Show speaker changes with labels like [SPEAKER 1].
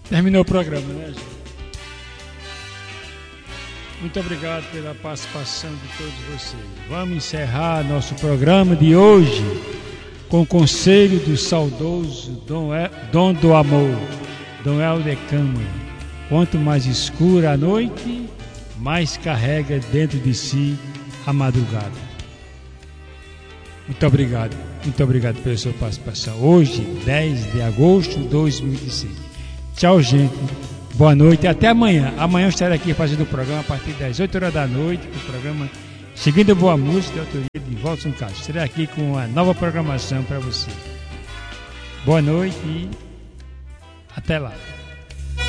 [SPEAKER 1] Terminou o programa, né, gente? Muito obrigado pela participação de todos vocês. Vamos encerrar nosso programa de hoje com o conselho do saudoso Dom do Amor, Dom Helder Câmara. Quanto mais escura a noite, mais carrega dentro de si a madrugada. Muito obrigado pela sua participação. Hoje, 10 de agosto de 2005. Tchau, gente. Boa noite e até amanhã. Amanhã eu estarei aqui fazendo o programa a partir das 8 horas da noite, o programa Seguindo Boa Música, de autoria de Walson Castro. Estarei aqui com uma nova programação para você. Boa noite e até lá.